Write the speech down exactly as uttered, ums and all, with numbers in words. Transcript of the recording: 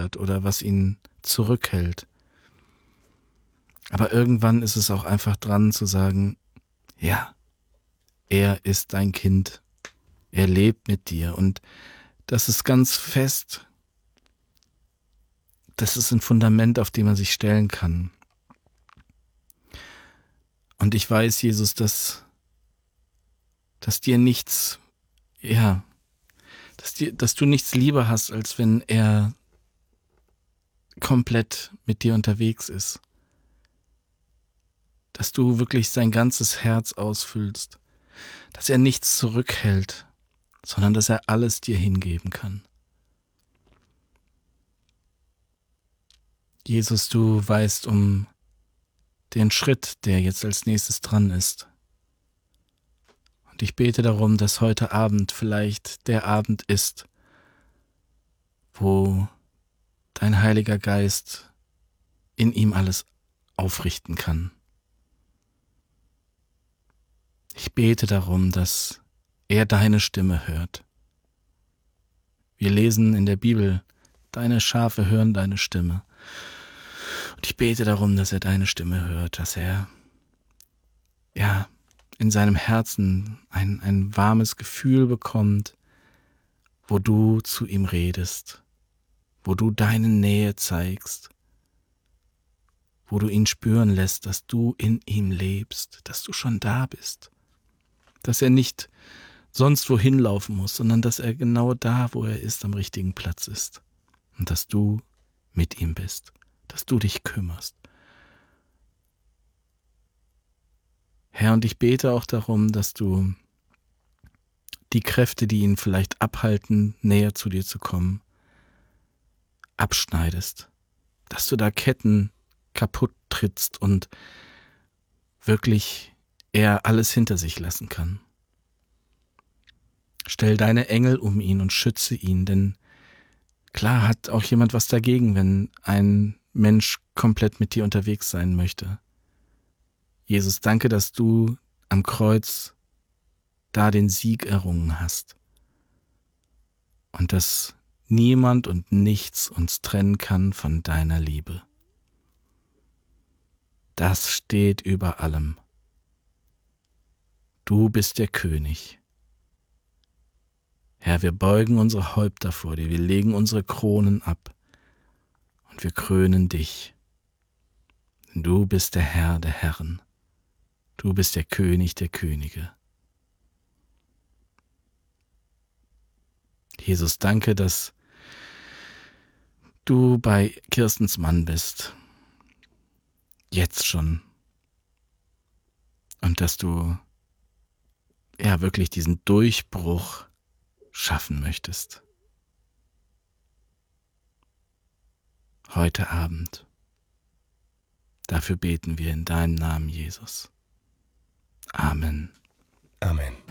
stört oder was ihn zurückhält. Aber irgendwann ist es auch einfach dran zu sagen, ja, er ist dein Kind, er lebt mit dir und das ist ganz fest, das ist ein Fundament, auf dem man sich stellen kann. Und ich weiß, Jesus, dass, dass dir nichts, ja, dass, dir, dass du nichts lieber hast, als wenn er komplett mit dir unterwegs ist. Dass du wirklich sein ganzes Herz ausfüllst, dass er nichts zurückhält, sondern dass er alles dir hingeben kann. Jesus, du weißt um den Schritt, der jetzt als nächstes dran ist. Und ich bete darum, dass heute Abend vielleicht der Abend ist, wo dein Heiliger Geist in ihm alles aufrichten kann. Ich bete darum, dass er deine Stimme hört. Wir lesen in der Bibel, deine Schafe hören deine Stimme. Und ich bete darum, dass er deine Stimme hört, dass er ja in seinem Herzen ein, ein warmes Gefühl bekommt, wo du zu ihm redest, wo du deine Nähe zeigst, wo du ihn spüren lässt, dass du in ihm lebst, dass du schon da bist, dass er nicht sonst wohin laufen muss, sondern dass er genau da, wo er ist, am richtigen Platz ist und dass du mit ihm bist, dass du dich kümmerst. Herr, und ich bete auch darum, dass du die Kräfte, die ihn vielleicht abhalten, näher zu dir zu kommen, abschneidest, dass du da Ketten kaputt trittst und wirklich er alles hinter sich lassen kann. Stell deine Engel um ihn und schütze ihn, denn klar hat auch jemand was dagegen, wenn ein Mensch komplett mit dir unterwegs sein möchte. Jesus, danke, dass du am Kreuz da den Sieg errungen hast und dass niemand und nichts uns trennen kann von deiner Liebe. Das steht über allem. Du bist der König. Herr, wir beugen unsere Häupter vor dir, wir legen unsere Kronen ab und wir krönen dich. Denn du bist der Herr der Herren. Du bist der König der Könige. Jesus, danke, dass du bei Kirstens Mann bist. Jetzt schon. Und dass du ja wirklich diesen Durchbruch schaffen möchtest. Heute Abend. Dafür beten wir in deinem Namen, Jesus. Amen. Amen.